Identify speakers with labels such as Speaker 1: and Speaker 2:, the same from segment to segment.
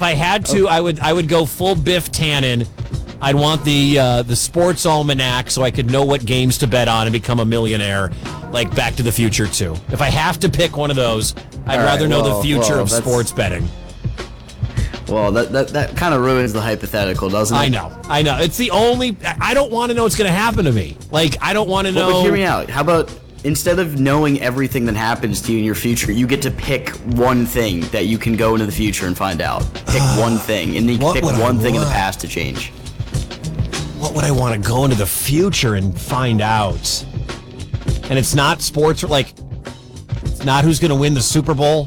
Speaker 1: I had to, I would go full Biff Tannen. I'd want the sports almanac so I could know what games to bet on and become a millionaire, like Back to the Future 2. If I have to pick one of those, I'd rather know the future of sports betting.
Speaker 2: Well, that kind of ruins the hypothetical, doesn't it?
Speaker 1: I know. It's the only... I don't want to know what's going to happen to me. Like, I don't want to know...
Speaker 2: But hear me out. How about... Instead of knowing everything that happens to you in your future, you get to pick one thing that you can go into the future and find out. Pick one thing, and then you can pick one thing in the past to change.
Speaker 1: What would I want to go into the future and find out? And it's not sports, like, it's not who's going to win the Super Bowl.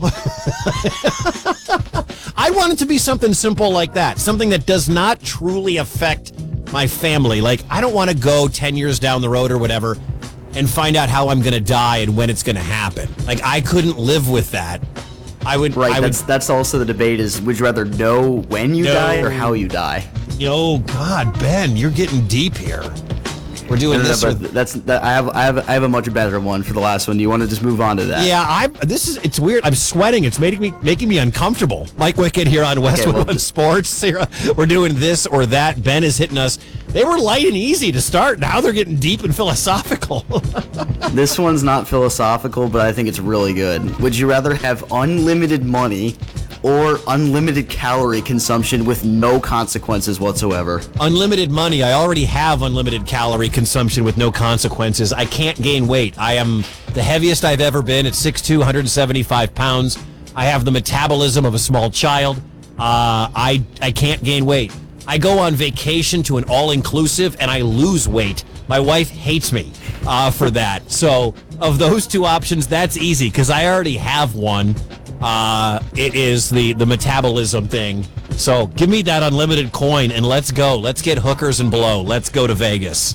Speaker 1: I want it to be something simple like that. Something that does not truly affect my family. Like, I don't want to go 10 years down the road or whatever and find out how I'm going to die and when it's going to happen. Like, I couldn't live with that. That's also the debate is, would you rather know when you die or how you die?
Speaker 2: Oh,
Speaker 1: God, Ben, you're getting deep here. We're doing this.
Speaker 2: I have a much better one for the last one. Do you want to just move on to that?
Speaker 1: Yeah, it's weird. I'm sweating. It's making me uncomfortable. Mike Wickett here on Westwood One Sports. We're doing this or that. Ben is hitting us. They were light and easy to start. Now they're getting deep and philosophical.
Speaker 2: This one's not philosophical, but I think it's really good. Would you rather have unlimited money or unlimited calorie consumption with no consequences whatsoever?
Speaker 1: Unlimited money. I already have unlimited calorie consumption with no consequences. I can't gain weight. I am the heaviest I've ever been at 6'2", 175 pounds. I have the metabolism of a small child. I can't gain weight. I go on vacation to an all-inclusive and I lose weight. My wife hates me for that. So of those two options, that's easy because I already have one. It is the metabolism thing. So give me that unlimited coin and let's go. Let's get hookers and blow. Let's go to Vegas.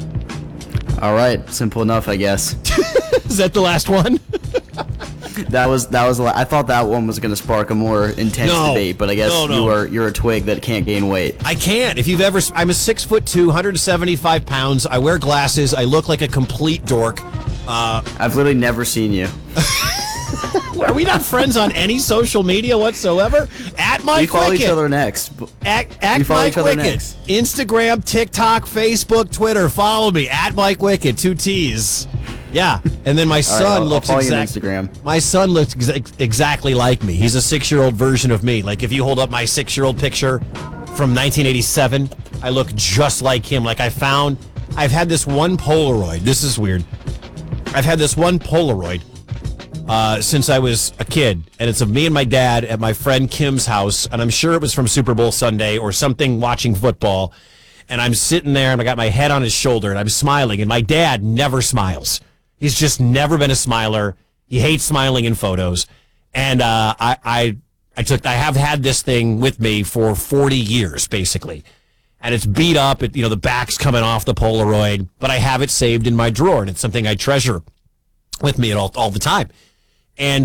Speaker 2: All right. Simple enough, I guess.
Speaker 1: Is that the last one?
Speaker 2: That was. I thought that one was going to spark a more intense debate, but I guess you're a twig that can't gain weight.
Speaker 1: I can't. I'm a 6'2", 175 pounds. I wear glasses. I look like a complete dork.
Speaker 2: I've literally never seen you.
Speaker 1: Are we not friends on any social media whatsoever? At Mike Wickett.
Speaker 2: We follow each other next.
Speaker 1: At Mike Wickett. Instagram, TikTok, Facebook, Twitter. Follow me. At Mike Wickett. 2 T's. Yeah. And then my son looks
Speaker 2: Instagram.
Speaker 1: My son looks exactly like me. He's a 6-year-old version of me. Like if you hold up my 6-year-old picture from 1987, I look just like him. Like I've had this one Polaroid. This is weird. I've had this one Polaroid since I was a kid, and it's of me and my dad at my friend Kim's house, and I'm sure it was from Super Bowl Sunday or something watching football, and I'm sitting there, and I got my head on his shoulder, and I'm smiling, and my dad never smiles. He's just never been a smiler. He hates smiling in photos, and I have had this thing with me for 40 years, basically, and it's beat up. The back's coming off the Polaroid, but I have it saved in my drawer, and it's something I treasure with me all the time. And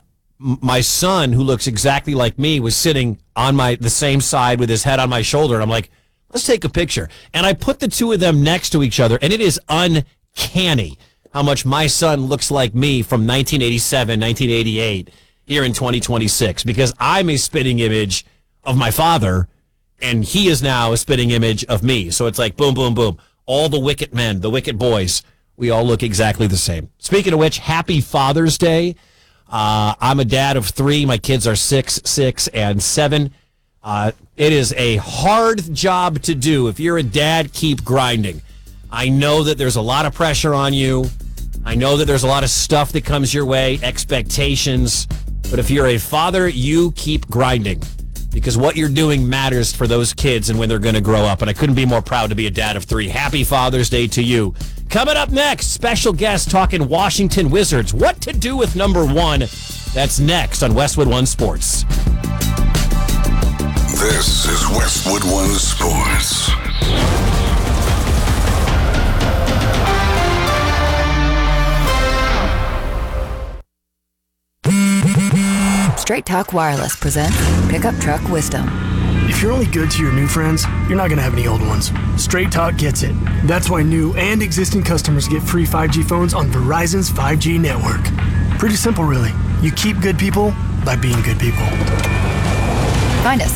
Speaker 1: my son, who looks exactly like me, was sitting on the same side with his head on my shoulder. And I'm like, let's take a picture. And I put the two of them next to each other. And it is uncanny how much my son looks like me from 1987, 1988 here in 2026. Because I'm a spitting image of my father. And he is now a spitting image of me. So it's like boom, boom, boom. All the Wicked men, the Wicked boys, we all look exactly the same. Speaking of which, happy Father's Day. I'm a dad of 3. My kids are 6, and 7. It is a hard job to do. If you're a dad, keep grinding. I know that there's a lot of pressure on you. I know that there's a lot of stuff that comes your way, expectations. But if you're a father, you keep grinding. Because what you're doing matters for those kids and when they're going to grow up. And I couldn't be more proud to be a dad of 3. Happy Father's Day to you. Coming up next, special guest talking Washington Wizards. What to do with number 1. That's next on Westwood One Sports.
Speaker 3: This is Westwood One Sports.
Speaker 4: Straight Talk Wireless presents Pickup Truck Wisdom.
Speaker 5: If you're only good to your new friends, you're not going to have any old ones. Straight Talk gets it. That's why new and existing customers get free 5G phones on Verizon's 5G network. Pretty simple, really. You keep good people by being good people.
Speaker 4: Find us